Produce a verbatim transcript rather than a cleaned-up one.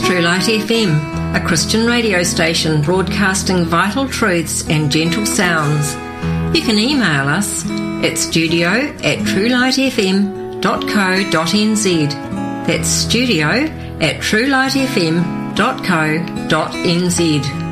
True Light F M, a Christian radio station broadcasting vital truths and gentle sounds. You can email us at studio at truelightfm dot co dot nz. That's studio at truelightfm dot co dot nz.